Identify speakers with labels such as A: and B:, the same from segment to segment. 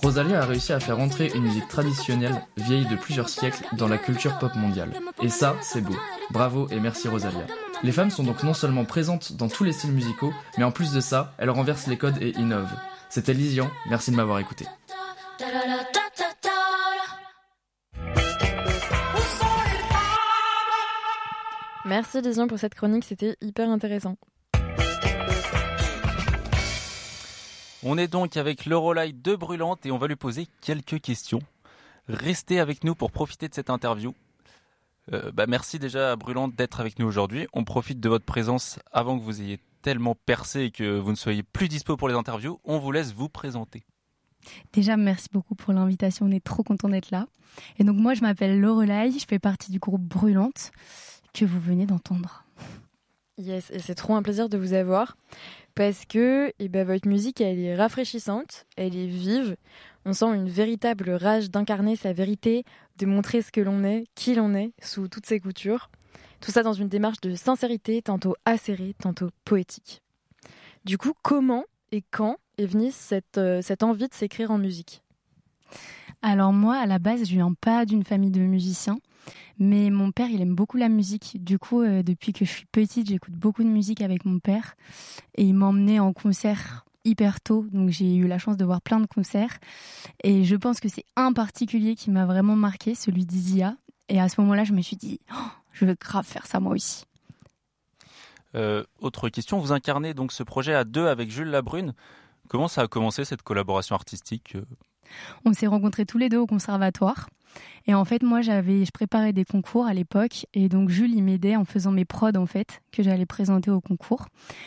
A: Rosalía a réussi à faire entrer une musique traditionnelle, vieille de plusieurs siècles, dans la culture pop mondiale. Et ça, c'est beau. Bravo et merci Rosalía. Les femmes sont donc non seulement présentes dans tous les styles musicaux, mais en plus de ça, elles renversent les codes et innovent. C'était Lysian, merci de m'avoir écouté.
B: Merci Lysian pour cette chronique, c'était hyper intéressant.
C: On est donc avec l'Eurolight de Brûlante et on va lui poser quelques questions. Restez avec nous pour profiter de cette interview. Merci déjà à Brûlante d'être avec nous aujourd'hui. On profite de votre présence avant que vous ayez tellement percé et que vous ne soyez plus dispo pour les interviews. On vous laisse vous présenter.
D: Déjà, merci beaucoup pour l'invitation. On est trop contents d'être là. Et donc moi, je m'appelle Lorelai. Je fais partie du groupe Brûlante que vous venez d'entendre.
B: Yes, et c'est trop un plaisir de vous avoir parce que votre musique, elle est rafraîchissante, elle est vive. On sent une véritable rage d'incarner sa vérité, de montrer ce que l'on est, qui l'on est, sous toutes ses coutures. Tout ça dans une démarche de sincérité, tantôt acérée, tantôt poétique. Du coup, comment et quand est venue cette envie de s'écrire en musique ?
D: Alors moi, à la base, je viens pas d'une famille de musiciens, mais mon père, il aime beaucoup la musique. Du coup, depuis que je suis petite, j'écoute beaucoup de musique avec mon père et il m'emmenait en concert hyper tôt, donc j'ai eu la chance de voir plein de concerts et je pense que c'est un particulier qui m'a vraiment marqué, celui d'Isia. Et à ce moment-là, je me suis dit, je veux grave faire ça moi aussi.
C: Autre question, vous incarnez donc ce projet à deux avec Jules Labrune. Comment ça a commencé cette collaboration artistique ?
D: On s'est rencontrés tous les deux au conservatoire. Et en fait, moi, je préparais des concours à l'époque. Et donc, Jules, il m'aidait en faisant mes prods, en fait, que j'allais présenter au concours.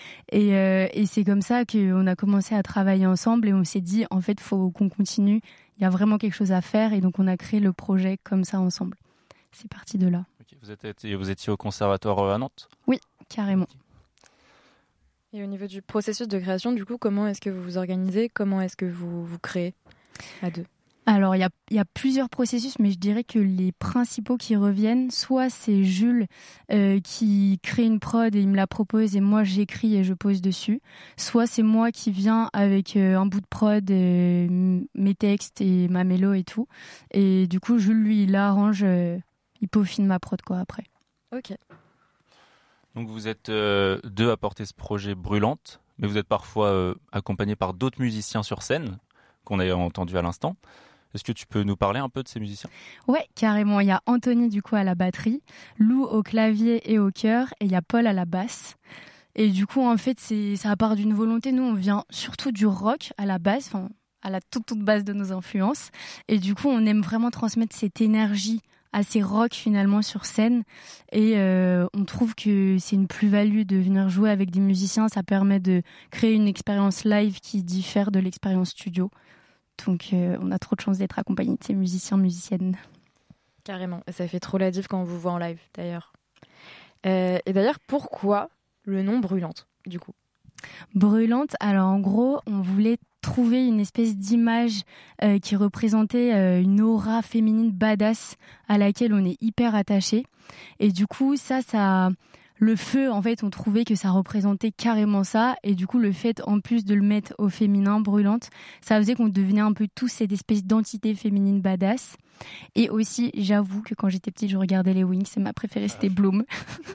D: Et c'est comme ça qu'on a commencé à travailler ensemble. Et on s'est dit, en fait, il faut qu'on continue. Il y a vraiment quelque chose à faire. Et donc, on a créé le projet comme ça ensemble. C'est parti de là.
C: Okay, vous étiez au conservatoire à Nantes ?
D: Oui, carrément.
C: Okay.
B: Et au niveau du processus de création, du coup, comment est-ce que vous vous organisez ? Comment est-ce que vous créez à deux ?
D: Alors, il y a plusieurs processus, mais je dirais que les principaux qui reviennent, soit c'est Jules qui crée une prod et il me la propose et moi j'écris et je pose dessus, soit c'est moi qui viens avec un bout de prod, mes textes et ma mélo et tout. Et du coup, Jules, lui, il arrange, il peaufine ma prod quoi après.
B: Ok.
C: Donc vous êtes deux à porter ce projet Brûlante, mais vous êtes parfois accompagné par d'autres musiciens sur scène, qu'on a entendu à l'instant. Est-ce que tu peux nous parler un peu de ces musiciens ?
D: Ouais, carrément. Il y a Anthony du coup à la batterie, Lou au clavier et au chœur, et il y a Paul à la basse. Et du coup, en fait, ça part d'une volonté. Nous, on vient surtout du rock à la base, enfin à la toute base de nos influences. Et du coup, on aime vraiment transmettre cette énergie assez rock finalement sur scène. Et on trouve que c'est une plus-value de venir jouer avec des musiciens. Ça permet de créer une expérience live qui diffère de l'expérience studio. Donc on a trop de chance d'être accompagné de ces musiciens, musiciennes.
B: Carrément, et ça fait trop la diff quand on vous voit en live d'ailleurs. Et d'ailleurs, pourquoi le nom Brûlante du coup ?
D: Brûlante, alors en gros, on voulait trouver une espèce d'image qui représentait une aura féminine badass à laquelle on est hyper attaché. Et du coup, le feu, en fait, on trouvait que ça représentait carrément ça. Et du coup, le fait, en plus de le mettre au féminin, Brûlante, ça faisait qu'on devenait un peu tous cette espèce d'entité féminine badass. Et aussi, j'avoue que quand j'étais petite, je regardais les Wings et ma préférée, c'était Bloom.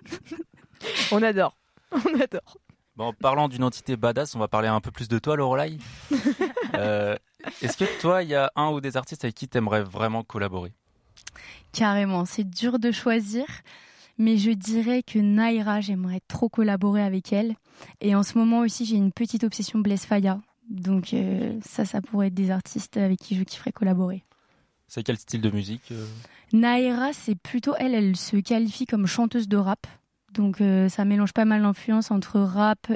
B: On adore.
C: Bon, en parlant d'une entité badass, on va parler un peu plus de toi, Lorelai. Est-ce que toi, il y a un ou des artistes avec qui tu aimerais vraiment collaborer ?
D: Carrément, c'est dur de choisir. Mais je dirais que Naira, j'aimerais trop collaborer avec elle. Et en ce moment aussi, j'ai une petite obsession Blaise Faya. Donc ça pourrait être des artistes avec qui je kifferais collaborer.
C: C'est quel style de musique ?
D: Naira, c'est plutôt elle se qualifie comme chanteuse de rap. Donc ça mélange pas mal d'influences entre rap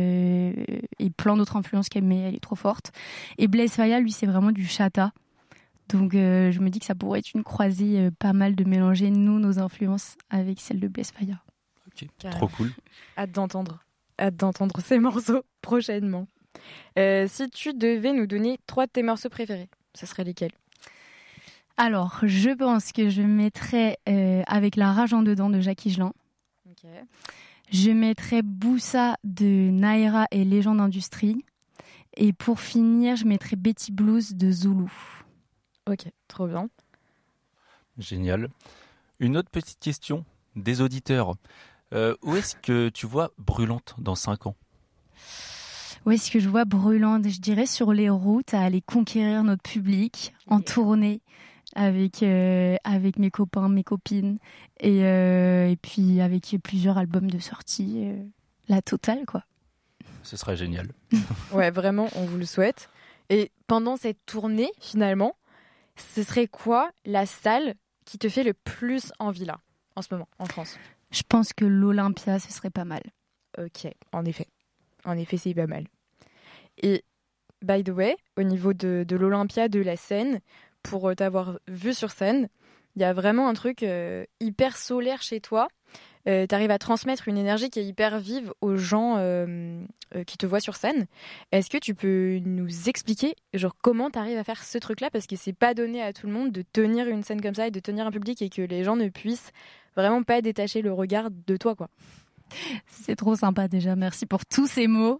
D: et plein d'autres influences qu'elle met, elle est trop forte. Et Blaise Faya, lui, c'est vraiment du chata. Donc je me dis que ça pourrait être une croisée pas mal de mélanger nos influences avec celles de Blaise Faya.
C: Ok, trop cool.
B: Hâte d'entendre ces morceaux prochainement. Si tu devais nous donner 3 de tes morceaux préférés, ce serait lesquels ?
D: Alors, je pense que je mettrais avec La rage en dedans de Jacques Higelin. Okay. Je mettrais Boussa de Naira et Légende Industrie. Et pour finir, je mettrai Betty Blues de Zulu.
B: Ok, trop bien.
C: Génial. Une autre petite question des auditeurs. Où est-ce que tu vois Brûlante dans 5 ans ?
D: Où est-ce que je vois Brûlante ? Je dirais sur les routes, à aller conquérir notre public, en tournée avec mes copains, mes copines, et puis avec plusieurs albums de sortie, la totale, quoi.
C: Ce serait génial.
B: Ouais, vraiment, on vous le souhaite. Et pendant cette tournée, finalement, ce serait quoi la salle qui te fait le plus envie là, en ce moment, en France ?
D: Je pense que l'Olympia, ce serait pas mal.
B: Ok, en effet. En effet, c'est pas mal. Et, by the way, au niveau de l'Olympia, de la scène, pour t'avoir vu sur scène, il y a vraiment un truc hyper solaire chez toi. T'arrives à transmettre une énergie qui est hyper vive aux gens qui te voient sur scène. Est-ce que tu peux nous expliquer genre comment t'arrives à faire ce truc-là ? Parce que c'est pas donné à tout le monde de tenir une scène comme ça et de tenir un public et que les gens ne puissent vraiment pas détacher le regard de toi, quoi.
D: C'est trop sympa déjà, merci pour tous ces mots.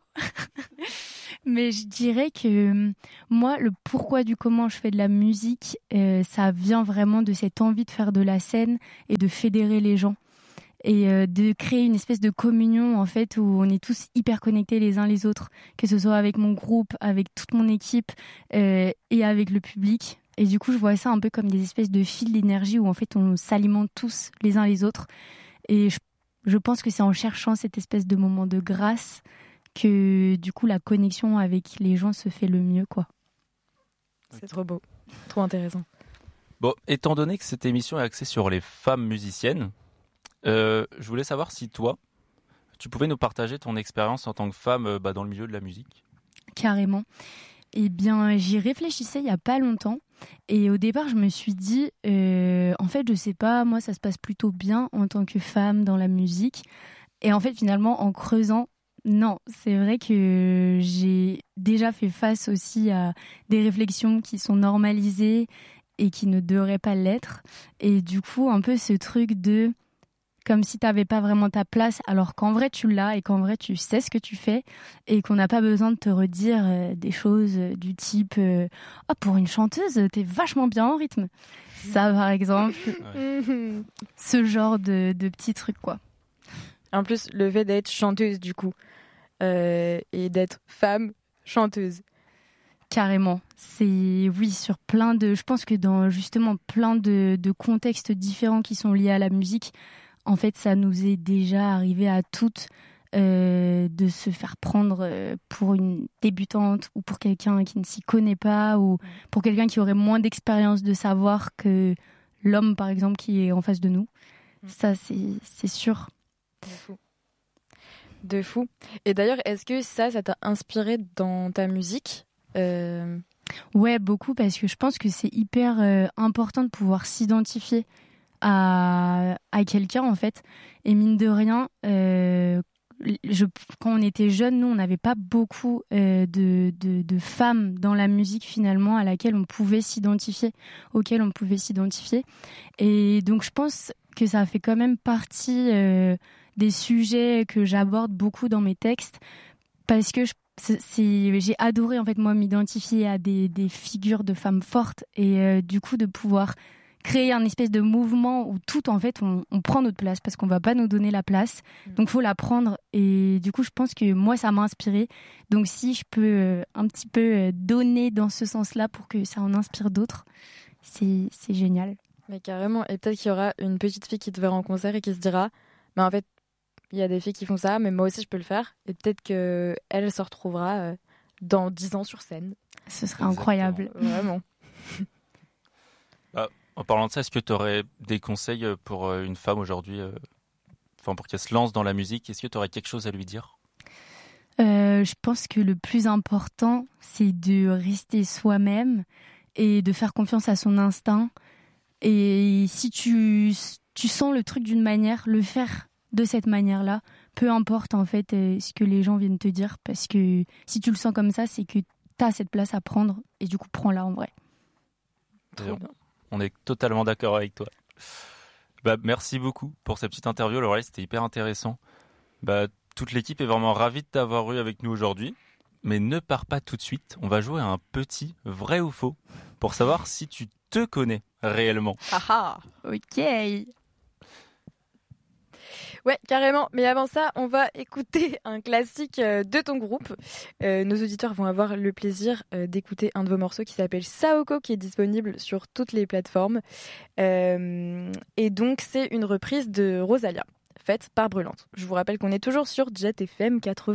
D: Mais je dirais que moi, le pourquoi du comment je fais de la musique, ça vient vraiment de cette envie de faire de la scène et de fédérer les gens. Et de créer une espèce de communion en fait où on est tous hyper connectés les uns les autres, que ce soit avec mon groupe, avec toute mon équipe et avec le public. Et du coup, je vois ça un peu comme des espèces de fils d'énergie où en fait on s'alimente tous les uns les autres. Et je pense que c'est en cherchant cette espèce de moment de grâce que du coup la connexion avec les gens se fait le mieux, quoi.
B: C'est trop beau, trop intéressant.
C: Bon, étant donné que cette émission est axée sur les femmes musiciennes, je voulais savoir si toi, tu pouvais nous partager ton expérience en tant que femme dans le milieu de la musique.
D: Carrément. Eh bien, j'y réfléchissais il n'y a pas longtemps. Et au départ, je me suis dit, en fait, je sais pas, moi, ça se passe plutôt bien en tant que femme dans la musique. Et en fait, finalement, en creusant, non, c'est vrai que j'ai déjà fait face aussi à des réflexions qui sont normalisées et qui ne devraient pas l'être. Et du coup, un peu ce truc de... comme si tu n'avais pas vraiment ta place, alors qu'en vrai tu l'as et qu'en vrai tu sais ce que tu fais et qu'on n'a pas besoin de te redire des choses du type oh, pour une chanteuse, t'es vachement bien en rythme. Ça, par exemple, ce genre de petits trucs, quoi.
B: En plus, le fait d'être chanteuse, du coup, et d'être femme chanteuse.
D: Carrément. C'est, oui, sur plein de... Je pense que dans justement plein de contextes différents qui sont liés à la musique, en fait, ça nous est déjà arrivé à toutes de se faire prendre pour une débutante ou pour quelqu'un qui ne s'y connaît pas ou pour quelqu'un qui aurait moins d'expérience de savoir que l'homme, par exemple, qui est en face de nous. Ça, c'est sûr.
B: De fou. De fou. Et d'ailleurs, est-ce que ça t'a inspiré dans ta musique ?
D: Ouais, beaucoup, parce que je pense que c'est hyper important de pouvoir s'identifier à quelqu'un, en fait. Et mine de rien, quand on était jeunes, nous, on n'avait pas beaucoup de femmes dans la musique, finalement, à laquelle on pouvait s'identifier, auxquelles on pouvait s'identifier. Et donc, je pense que ça fait quand même partie des sujets que j'aborde beaucoup dans mes textes, parce que j'ai adoré, en fait, moi, m'identifier à des figures de femmes fortes et du coup, de pouvoir créer un espèce de mouvement où tout, en fait, on prend notre place parce qu'on va pas nous donner la place. Donc, faut la prendre. Et du coup, je pense que moi, ça m'a inspirée. Donc, si je peux un petit peu donner dans ce sens-là pour que ça en inspire d'autres, c'est génial.
B: Mais carrément. Et peut-être qu'il y aura une petite fille qui te verra en concert et qui se dira, mais en fait, il y a des filles qui font ça, mais moi aussi, je peux le faire. Et peut-être qu'elle se retrouvera dans 10 ans sur scène.
D: Ce serait incroyable.
B: Vraiment.
C: En parlant de ça, est-ce que tu aurais des conseils pour une femme aujourd'hui, pour qu'elle se lance dans la musique ? Est-ce que tu aurais quelque chose à lui dire ?
D: Je pense que le plus important, c'est de rester soi-même et de faire confiance à son instinct. Et si tu sens le truc d'une manière, le faire de cette manière-là, peu importe en fait ce que les gens viennent te dire, parce que si tu le sens comme ça, c'est que tu as cette place à prendre et du coup, prends-la en vrai.
B: Trop bien.
C: On est totalement d'accord avec toi. Merci beaucoup pour cette petite interview, Laurelie, c'était hyper intéressant. Toute l'équipe est vraiment ravie de t'avoir eu avec nous aujourd'hui. mais ne pars pas tout de suite. On va jouer à un petit vrai ou faux pour savoir si tu te connais réellement.
B: Haha.
D: Ok.
B: Ouais, carrément. Mais avant ça, on va écouter un classique de ton groupe. Nos auditeurs vont avoir le plaisir d'écouter un de vos morceaux qui s'appelle Saoko, qui est disponible sur toutes les plateformes. Et donc, c'est une reprise de Rosalia, faite par Brûlante. Je vous rappelle qu'on est toujours sur Jet FM 80.